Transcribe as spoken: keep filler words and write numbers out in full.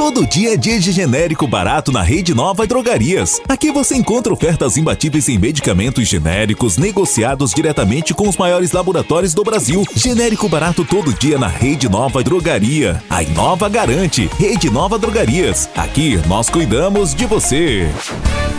Todo dia é dia de genérico barato na Rede Nova Drogarias. Aqui você encontra ofertas imbatíveis em medicamentos genéricos negociados diretamente com os maiores laboratórios do Brasil. Genérico barato todo dia na Rede Nova Drogaria. A Inova garante. Rede Nova Drogarias. Aqui nós cuidamos de você.